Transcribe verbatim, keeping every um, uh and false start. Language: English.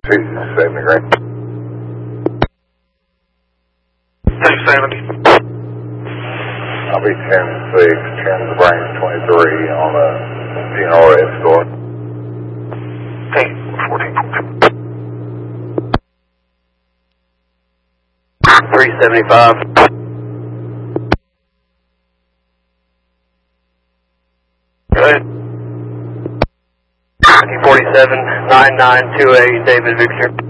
seventy grand. two seventy. I'll be ten six, ten the brains twenty-three on a G N R escort. Hey, fourteen fourteen. three seventy-five. Good. forty-seven, nine nine two eight, David Victor.